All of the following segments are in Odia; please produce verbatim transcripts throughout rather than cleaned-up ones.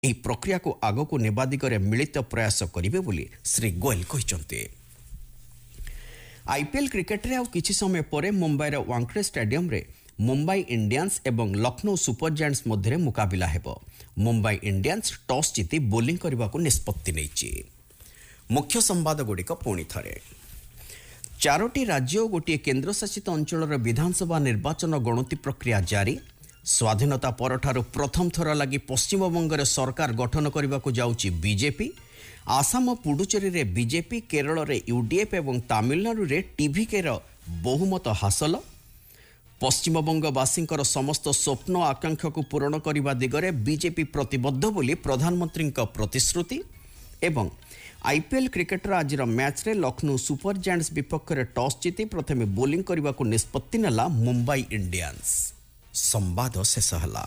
ଏହି ପ୍ରକ୍ରିୟାକୁ ଆଗକୁ ନେବା ଦିଗରେ ମିଳିତ ପ୍ରୟାସ କରିବେ ବୋଲି ଶ୍ରୀ ଗୋଏଲ କହିଛନ୍ତି। ଆଇପିଏଲ୍ କ୍ରିକେଟରେ ଆଉ କିଛି ସମୟ ପରେ ମୁମ୍ବାଇର ୱାଙ୍ଗଡେ ଷ୍ଟାଡିୟମରେ ମୁମ୍ବାଇ ଇଣ୍ଡିଆନ୍ସ ଏବଂ ଲକ୍ଷ୍ନୌ ସୁପର ଜାୟାଣ୍ଟସ୍ ମଧ୍ୟରେ ମୁକାବିଲା ହେବ। ମୁମ୍ବାଇ ଇଣ୍ଡିଆନ୍ସ ଟସ୍ ଜିତି ବୋଲିଂ କରିବାକୁ ନିଷ୍ପତ୍ତି ନେଇଛି। ମୁଖ୍ୟ ସମ୍ବାଦଗୁଡ଼ିକ ପୁଣି ଥରେ। ଚାରୋଟି ରାଜ୍ୟ ଓ ଗୋଟିଏ କେନ୍ଦ୍ରଶାସିତ ଅଞ୍ଚଳର ବିଧାନସଭା ନିର୍ବାଚନ ଗଣତି ପ୍ରକ୍ରିୟା ଜାରି। ସ୍ୱାଧୀନତା ପରଠାରୁ ପ୍ରଥମ ଥର ଲାଗି ପଶ୍ଚିମବଙ୍ଗରେ ସରକାର ଗଠନ କରିବାକୁ ଯାଉଛି ବିଜେପି। ଆସାମ ପୁଡୁଚେରୀରେ ବିଜେପି, କେରଳରେ ୟୁଡିଏଫ୍ ଏବଂ ତାମିଲନାଡୁରେ ଟିଭିକେର ବହୁମତ ହାସଲ। ପଶ୍ଚିମବଙ୍ଗବାସୀଙ୍କର ସମସ୍ତ ସ୍ୱପ୍ନ ଆକାଂକ୍ଷାକୁ ପୂରଣ କରିବା ଦିଗରେ ବିଜେପି ପ୍ରତିବଦ୍ଧ ବୋଲି ପ୍ରଧାନମନ୍ତ୍ରୀଙ୍କ ପ୍ରତିଶ୍ରୁତି। ଏବଂ ଆଇପିଏଲ୍ କ୍ରିକେଟର ଆଜିର ମ୍ୟାଚ୍ରେ ଲକ୍ଷ୍ନୌ ସୁପର ଜାୟାଣ୍ଟସ୍ ବିପକ୍ଷରେ ଟସ୍ ଜିତି ପ୍ରଥମେ ବୋଲିଂ କରିବାକୁ ନିଷ୍ପତ୍ତି ନେଲା ମୁମ୍ବାଇ ଇଣ୍ଡିଆନ୍ସ। ସମ୍ବାଦ ଶେଷ ହେଲା।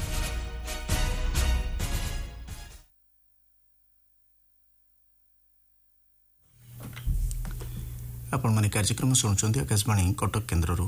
ଆପଣମାନେ କାର୍ଯ୍ୟକ୍ରମ ଶୁଣୁଛନ୍ତି ଆକାଶବାଣୀ କଟକ କେନ୍ଦ୍ରରୁ।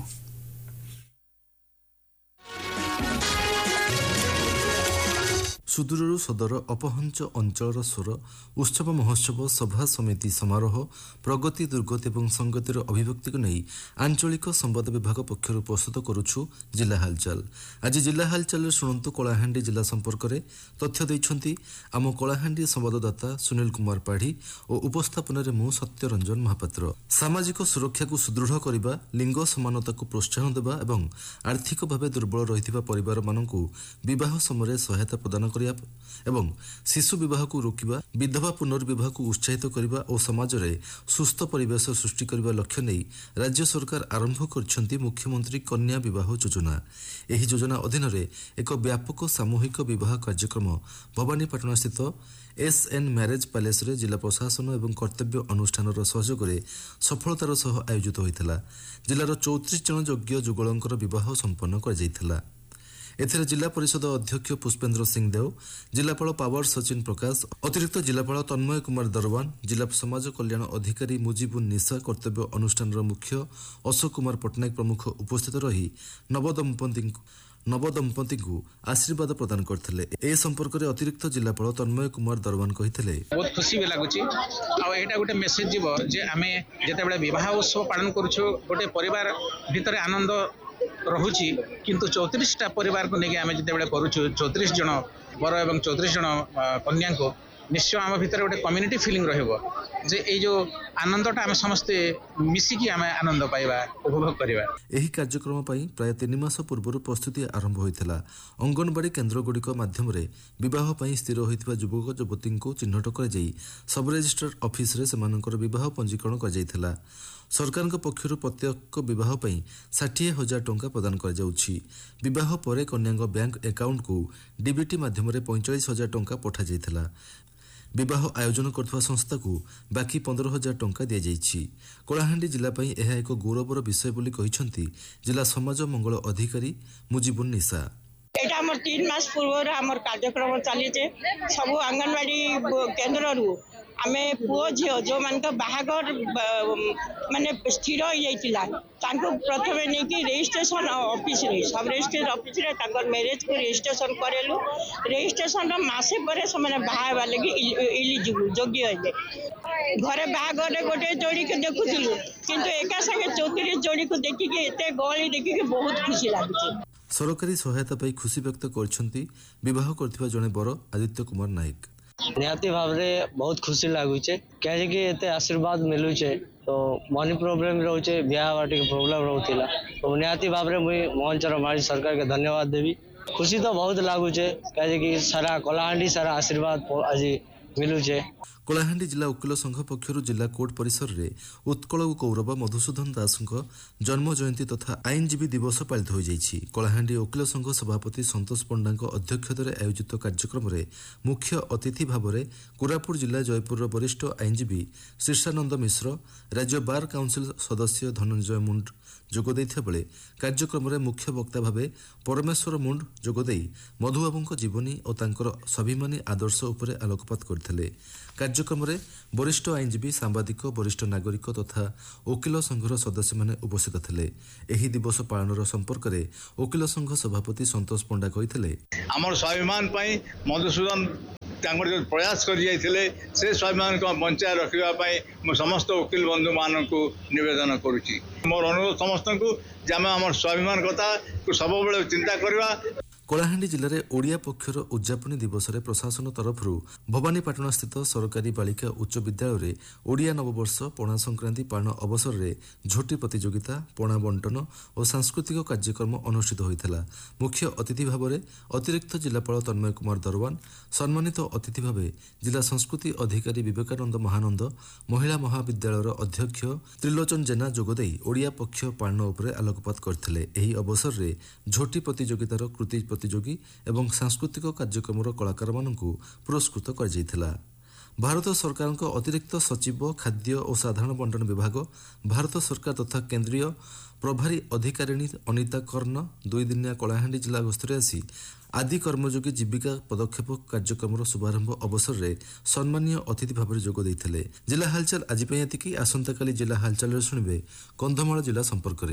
ସୁଦୂରରୁ ସଦର ଅପହଞ୍ଚ ଅଞ୍ଚଳର ସ୍ୱର ଉତ୍ସବ ମହୋତ୍ସବ ସଭା ସମିତି ସମାରୋହ ପ୍ରଗତି ଦୁର୍ଗତି ଏବଂ ସଂଗତିର ଅଭିବ୍ୟକ୍ତିକୁ ନେଇ ଆଞ୍ଚଳିକ ସମ୍ବାଦ ବିଭାଗ ପକ୍ଷରୁ ପ୍ରସ୍ତୁତ କରୁଛୁ ଜିଲ୍ଲା ହାଲଚାଲ। ଆଜି ଜିଲ୍ଲା ହାଲଚାଲରେ ଶୁଣନ୍ତୁ କଳାହାଣ୍ଡି ଜିଲ୍ଲା ସମ୍ପର୍କରେ ତଥ୍ୟ ଦେଇଛନ୍ତି ଆମ କଳାହାଣ୍ଡି ସମ୍ବାଦଦାତା ସୁନୀଲ କୁମାର ପାଢ଼ୀ ଓ ଉପସ୍ଥାପନାରେ ମୁଁ ସତ୍ୟରଞ୍ଜନ ମହାପାତ୍ର। ସାମାଜିକ ସୁରକ୍ଷାକୁ ସୁଦୃଢ଼ କରିବା, ଲିଙ୍ଗ ସମାନତାକୁ ପ୍ରୋତ୍ସାହନ ଦେବା ଏବଂ ଆର୍ଥିକ ଭାବେ ଦୁର୍ବଳ ରହିଥିବା ପରିବାରମାନଙ୍କୁ ବିବାହ ସମୟରେ ସହାୟତା ପ୍ରଦାନ କରିବା ଏବଂ ଶିଶୁ ବିବାହକୁ ରୋକିବା, ବିଧବା ପୁନର୍ବିବାହକୁ ଉତ୍ସାହିତ କରିବା ଓ ସମାଜରେ ସୁସ୍ଥ ପରିବେଶ ସୃଷ୍ଟି କରିବା ଲକ୍ଷ୍ୟ ନେଇ ରାଜ୍ୟ ସରକାର ଆରମ୍ଭ କରିଛନ୍ତି ମୁଖ୍ୟମନ୍ତ୍ରୀ କନ୍ୟା ବିବାହ ଯୋଜନା। ଏହି ଯୋଜନା ଅଧୀନରେ ଏକ ବ୍ୟାପକ ସାମୂହିକ ବିବାହ କାର୍ଯ୍ୟକ୍ରମ ଭବାନୀପାଟଣାସ୍ଥିତ ଏସ୍ ଏନ୍ ମ୍ୟାରେଜ ପ୍ୟାଲେସରେ ଜିଲ୍ଲା ପ୍ରଶାସନ ଏବଂ କର୍ତ୍ତବ୍ୟ ଅନୁଷ୍ଠାନର ସହଯୋଗରେ ସଫଳତାର ସହ ଆୟୋଜିତ ହୋଇଥିଲା। ଜିଲ୍ଲାର ଚଉତିରିଶ ଜଣ ଯୋଗ୍ୟ ଯୁଗଳଙ୍କର ବିବାହ ସମ୍ପନ୍ନ କରାଯାଇଥିଲା। ଏଥିରେ ଜିଲ୍ଲା ପରିଷଦ ଅଧ୍ୟକ୍ଷ ପୁଷ୍ପେନ୍ଦ୍ର ସିଂ ଦେଓ, ଜିଲ୍ଲାପାଳ ପାୱାର ସଚିନ ପ୍ରକାଶ, ଅତିରିକ୍ତ ଜିଲ୍ଲାପାଳ ତନ୍ମୟ କୁମାର ଦରୱାନ, ଜିଲ୍ଲା ସମାଜ କଲ୍ୟାଣ ଅଧିକାରୀ ମୁଜିବୁନ୍ ନିଶା, କର୍ତ୍ତବ୍ୟ ଅନୁଷ୍ଠାନର ମୁଖ୍ୟ ଅଶୋକ କୁମାର ପଟ୍ଟନାୟକ ପ୍ରମୁଖ ଉପସ୍ଥିତ ରହି ନବଦମ୍ପତିଙ୍କୁ ନବଦମ୍ପତିଙ୍କୁ ଆଶୀର୍ବାଦ ପ୍ରଦାନ କରିଥିଲେ। ଏ ସମ୍ପର୍କରେ ଅତିରିକ୍ତ ଜିଲ୍ଲାପାଳ ତନ୍ମୟ କୁମାର ଦରୱାନ କହିଥିଲେ, ବହୁତ ଖୁସି ବି ଲାଗୁଛି ଆଉ ଏଇଟା ଗୋଟେ ମେସେଜ ଯିବ ଯେ ଆମେ ଯେତେବେଳେ ବିବାହ ଉତ୍ସବ ପାଳନ କରୁଛୁ ଗୋଟେ ପରିବାର ଭିତରେ ଆନନ୍ଦ ରହୁଛି, କିନ୍ତୁ ଚଉତିରିଶଟା ପରିବାରକୁ ନେଇକି ଆମେ ଯେତେବେଳେ କରୁଛୁ ଚଉତିରିଶ ଜଣ ବର ଏବଂ ଚଉତିରିଶ ଜଣ କନ୍ୟାଙ୍କୁ ନିଶ୍ଚୟ ଆମ ଭିତରେ ଗୋଟେ କମ୍ୟୁନିଟି ଫିଲିଂ ରହିବ ଯେ ଏଇ ଯୋଉ ଆନନ୍ଦଟା ଆମେ ସମସ୍ତେ ମିଶିକି ଆମେ ଆନନ୍ଦ ପାଇବା, ଉପଭୋଗ କରିବା। ଏହି କାର୍ଯ୍ୟକ୍ରମ ପାଇଁ ପ୍ରାୟ ତିନି ମାସ ପୂର୍ବରୁ ପ୍ରସ୍ତୁତି ଆରମ୍ଭ ହୋଇଥିଲା। ଅଙ୍ଗନବାଡି କେନ୍ଦ୍ରଗୁଡ଼ିକ ମାଧ୍ୟମରେ ବିବାହ ପାଇଁ ସ୍ଥିର ହୋଇଥିବା ଯୁବକ ଯୁବତୀଙ୍କୁ ଚିହ୍ନଟ କରାଯାଇ ସବ୍ ରେଜିଷ୍ଟ୍ରାର ଅଫିସରେ ସେମାନଙ୍କର ବିବାହ ପଞ୍ଜୀକରଣ କରାଯାଇଥିଲା। ସରକାରଙ୍କ ପକ୍ଷରୁ ପ୍ରତ୍ୟେକ ବିବାହ ପାଇଁ ଷାଠିଏ ହଜାର ଟଙ୍କା ପ୍ରଦାନ କରାଯାଉଛି। ବିବାହ ପରେ କନ୍ୟାଙ୍କ ବ୍ୟାଙ୍କ ଆକାଉଣ୍ଟକୁ ଡିବିଟି ମାଧ୍ୟମରେ ପଇଁଚାଳିଶ ହଜାର ଟଙ୍କା ପଠାଯାଇଥିଲା। ବିବାହ ଆୟୋଜନ କରୁଥିବା ସଂସ୍ଥାକୁ ବାକି ପନ୍ଦର ହଜାର ଟଙ୍କା ଦିଆଯାଇଛି। କଳାହାଣ୍ଡି ଜିଲ୍ଲା ପାଇଁ ଏହା ଏକ ଗୌରବର ବିଷୟ ବୋଲି କହିଛନ୍ତି ଜିଲ୍ଲା ସମାଜ ମଙ୍ଗଳ ଅଧିକାରୀ ମୁଜିବୁନ୍ ନିଶା। ଏଇଟା ଆମର ତିନି ମାସ ପୂର୍ବରୁ ଆମର କାର୍ଯ୍ୟକ୍ରମ ଚାଲିଛେ। ସବୁ ଅଙ୍ଗନବାଡି କେନ୍ଦ୍ରରୁ ଆମେ ପୁଅ ଝିଅ ଯେଉଁମାନଙ୍କ ବାହାଘର ମାନେ ସ୍ଥିର ହେଇଯାଇଥିଲା ତାଙ୍କୁ ପ୍ରଥମେ ନେଇକି ରେଜିଷ୍ଟ୍ରେସନ ଅଫିସରେ ସବ୍ ରେଜିଷ୍ଟ୍ରାର ଅଫିସରେ ତାଙ୍କର ମ୍ୟାରେଜକୁ ରେଜିଷ୍ଟ୍ରେସନ କରେଲୁ। ରେଜିଷ୍ଟ୍ରେସନର ମାସେ ପରେ ସେମାନେ ବାହା ହେବା ଲାଗି ଇଲିଜିବୁଲ ଯୋଗ୍ୟ ହେଲେ। ଘରେ ବାହାଘରରେ ଗୋଟେ ଯୋଡ଼ିକୁ ଦେଖୁଥିଲୁ, କିନ୍ତୁ ଏକା ସାଙ୍ଗେ ଚଉତିରିଶ ଯୋଡ଼ିକୁ ଦେଖିକି ଏତେ ଗହଳି ଦେଖିକି ବହୁତ ଖୁସି ଲାଗୁଛି। ସରକାରୀ ସହାୟତା ପାଇ ଖୁସି ବ୍ୟକ୍ତ କରିଛନ୍ତି ବିବାହ କରିଥିବା ଜଣେ ବର ଆଦିତ୍ୟ କୁମାର ନାୟକ। ନିହାତି ଭାବରେ ବହୁତ ଖୁସି ଲାଗୁଛେ, କାହିଁକି ଏତେ ଆଶୀର୍ବାଦ ମିଳୁଛେ ତ ମନି ପ୍ରୋବ୍ଲେମ ରହୁଛେ, ବିହା ହେବା ଟିକେ ପ୍ରୋବ୍ଲେମ ରହୁଥିଲା ତ ନିହାତି ଭାବରେ ମୁଇଁ ମଞ୍ଚର ମାଳି ସରକାରକେ ଧନ୍ୟବାଦ ଦେବି। ଖୁସି ତ ବହୁତ ଲାଗୁଛେ, କାହିଁକି ସାରା କଳାହାଣ୍ଡି ସାରା ଆଶୀର୍ବାଦ ଆଜି ମିଳୁଛେ। କଳାହାଣ୍ଡି ଜିଲ୍ଲା ଓକିଲ ସଂଘ ପକ୍ଷରୁ ଜିଲ୍ଲା କୋର୍ଟ ପରିସରରେ ଉତ୍କଳ ଗୌରବ ମଧୁସୂଦନ ଦାସଙ୍କ ଜନ୍ମ ଜୟନ୍ତୀ ତଥା ଆଇନଜୀବୀ ଦିବସ ପାଳିତ ହୋଇଯାଇଛି। କଳାହାଣ୍ଡି ଓକିଲ ସଂଘ ସଭାପତି ସନ୍ତୋଷ ପଣ୍ଡାଙ୍କ ଅଧ୍ୟକ୍ଷତାରେ ଆୟୋଜିତ କାର୍ଯ୍ୟକ୍ରମରେ ମୁଖ୍ୟ ଅତିଥି ଭାବରେ କୋରାପୁଟ ଜିଲ୍ଲା ଜୟପୁରର ବରିଷ୍ଠ ଆଇନଜୀବୀ ଶୀର୍ଷାନନ୍ଦ ମିଶ୍ର, ରାଜ୍ୟ ବାର୍ କାଉନସିଲ ସଦସ୍ୟ ଧନଞ୍ଜୟ ମୁଣ୍ଡ ଯୋଗ ଦେଇଥିବା ବେଳେ କାର୍ଯ୍ୟକ୍ରମରେ ମୁଖ୍ୟ ବକ୍ତା ଭାବେ ପରମେଶ୍ୱର ମୁଣ୍ଡ ଯୋଗଦେଇ ମଧୁବାବୁଙ୍କ ଜୀବନୀ ଓ ତାଙ୍କର ସ୍ୱାଭିମାନୀ ଆଦର୍ଶ ଉପରେ ଆଲୋକପାତ କରିଛନ୍ତି। କରିଥିଲେ। କାର୍ଯ୍ୟକ୍ରମରେ ବରିଷ୍ଠ ଆଇନଜୀବୀ, ସାମ୍ବାଦିକ, ବରିଷ୍ଠ ନାଗରିକ ତଥା ଓକିଲ ସଂଘର ସଦସ୍ୟମାନେ ଉପସ୍ଥିତ ଥିଲେ। ଏହି ଦିବସ ପାଳନର ସମ୍ପର୍କରେ ଓକିଲ ସଂଘ ସଭାପତି ସନ୍ତୋଷ ପଣ୍ଡା କହିଥିଲେ, ଆମର ସ୍ୱାଭିମାନ ପାଇଁ ମଧୁସୂଦନ ତାଙ୍କର ଯେଉଁ ପ୍ରୟାସ କରିଯାଇଥିଲେ ସେ ସ୍ୱାଭିମାନକୁ ବଞ୍ଚାଇ ରଖିବା ପାଇଁ ମୁଁ ସମସ୍ତ ଓକିଲ ବନ୍ଧୁମାନଙ୍କୁ ନିବେଦନ କରୁଛି। ମୋର ଅନୁରୋଧ ସମସ୍ତଙ୍କୁ ଯେ ଆମେ ଆମର ସ୍ୱାଭିମାନ କଥାକୁ ସବୁବେଳେ ଚିନ୍ତା କରିବା। କଳାହାଣ୍ଡି ଜିଲ୍ଲାରେ ଓଡ଼ିଆ ପକ୍ଷର ଉଦ୍ଯାପନୀ ଦିବସରେ ପ୍ରଶାସନ ତରଫରୁ ଭବାନୀପାଟଣାସ୍ଥିତ ସରକାରୀ ବାଳିକା ଉଚ୍ଚ ବିଦ୍ୟାଳୟରେ ଓଡ଼ିଆ ନବବର୍ଷ ପଣା ସଂକ୍ରାନ୍ତି ପାଳନ ଅବସରରେ ଝୋଟି ପ୍ରତିଯୋଗିତା, ପଣା ବଣ୍ଟନ ଓ ସାଂସ୍କୃତିକ କାର୍ଯ୍ୟକ୍ରମ ଅନୁଷ୍ଠିତ ହୋଇଥିଲା। ମୁଖ୍ୟ ଅତିଥି ଭାବରେ ଅତିରିକ୍ତ ଜିଲ୍ଲାପାଳ ତନ୍ମୟ କୁମାର ଦରୱାନ, ସମ୍ମାନିତ ଅତିଥି ଭାବେ ଜିଲ୍ଲା ସଂସ୍କୃତି ଅଧିକାରୀ ବିବେକାନନ୍ଦ ମହାନନ୍ଦ, ମହିଳା ମହାବିଦ୍ୟାଳୟର ଅଧ୍ୟକ୍ଷ ତ୍ରିଲୋଚନ ଜେନା ଯୋଗଦେଇ ଓଡ଼ିଆ ପକ୍ଷ ପାଳନ ଉପରେ ଆଲୋକପାତ କରିଥିଲେ। ଏହି ଅବସରରେ ଝୋଟି ପ୍ରତିଯୋଗିତାର କୃତି ପ୍ରତିଯୋଗୀ ଏବଂ ସାଂସ୍କୃତିକ କାର୍ଯ୍ୟକ୍ରମର କଳାକାରମାନଙ୍କୁ ପୁରସ୍କୃତ କରାଯାଇଥିଲା। ଭାରତ ସରକାରଙ୍କ ଅତିରିକ୍ତ ସଚିବ ଖାଦ୍ୟ ଓ ସାଧାରଣ ବଣ୍ଟନ ବିଭାଗ, ଭାରତ ସରକାର ତଥା କେନ୍ଦ୍ରୀୟ ପ୍ରଭାରୀ ଅଧିକାରିଣୀ ଅନିତା କର୍ଣ୍ଣ ଦୁଇଦିନିଆ କଳାହାଣ୍ଡି ଜିଲ୍ଲା ଗସ୍ତରେ ଆସି ଆଦି କର୍ମଯୋଗୀ ଜୀବିକା ପଦକ୍ଷେପ କାର୍ଯ୍ୟକ୍ରମର ଶୁଭାରମ୍ଭ ଅବସରରେ ସମ୍ମାନୀୟ ଅତିଥି ଭାବରେ ଯୋଗ ଦେଇଥିଲେ। ଜିଲ୍ଲା ହାଲଚାଲ ଆଜି ପାଇଁ ଏତିକି। ଆସନ୍ତାକାଲି ଜିଲ୍ଲା ହାଲଚାଲରେ ଶୁଣିବେ କନ୍ଧମାଳ ଜିଲ୍ଲା ସମ୍ପର୍କରେ।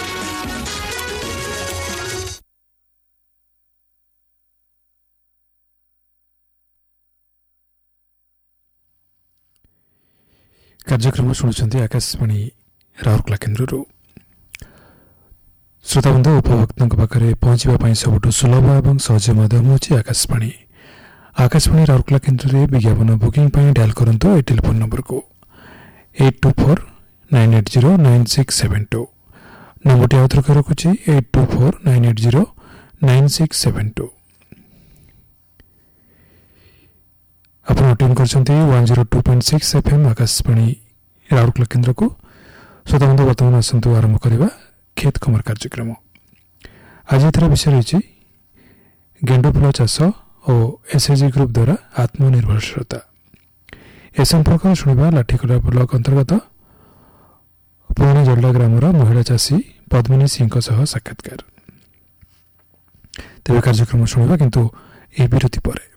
କାର୍ଯ୍ୟକ୍ରମ ଶୁଣୁଛନ୍ତି ଆକାଶବାଣୀ ରାଉରକେଲା କେନ୍ଦ୍ରରୁ। ଶ୍ରୋତାବନ୍ଧୁ, ଉପଭୋକ୍ତାଙ୍କ ପାଖରେ ପହଞ୍ଚିବା ପାଇଁ ସବୁଠୁ ସୁଲଭ ଏବଂ ସହଜ ମାଧ୍ୟମ ହେଉଛି ଆକାଶବାଣୀ। ଆକାଶବାଣୀ ରାଉରକେଲା କେନ୍ଦ୍ରରେ ବିଜ୍ଞାପନ ବୁକିଂ ପାଇଁ ଡାଏଲ୍ କରନ୍ତୁ ଏହି ଟେଲିଫୋନ୍ ନମ୍ବରକୁ eight two four nine eight zero nine six seven two. ନମ୍ବରଟି ଆଉ ଥରେ ରଖୁଛି eight two four nine eight zero nine six seven two. ଆପଣ ଟ୍ୟୁନ୍ କରିଛନ୍ତି one zero two point six F M Akashvani Rourkela କେନ୍ଦ୍ରକୁ। ଶ୍ରୋତାବନ୍ଧୁ, ବର୍ତ୍ତମାନ ଆସନ୍ତୁ ଆରମ୍ଭ କରିବା କ୍ଷେତ ଖବର କାର୍ଯ୍ୟକ୍ରମ। ଆଜି ଏଥର ବିଷୟ ରହିଛି ଗେଣ୍ଡୁଫୁଲ ଚାଷ ଓ ଏସ୍ଏଚ୍ଜି ଗ୍ରୁପ୍ ଦ୍ୱାରା ଆତ୍ମନିର୍ଭରଶୀଳତା। ଏ ସମ୍ପର୍କରେ ଶୁଣିବା ଲାଠିକୋଲା ବ୍ଲକ ଅନ୍ତର୍ଗତ ପୁରୁଣା ଜଲ୍ଲା ଗ୍ରାମର ମହିଳା ଚାଷୀ ପଦ୍ମିନୀ ସିଂଙ୍କ ସହ ସାକ୍ଷାତକାର। ତେବେ କାର୍ଯ୍ୟକ୍ରମ ଶୁଣିବା, କିନ୍ତୁ ଏହି ବିରତି ପରେ।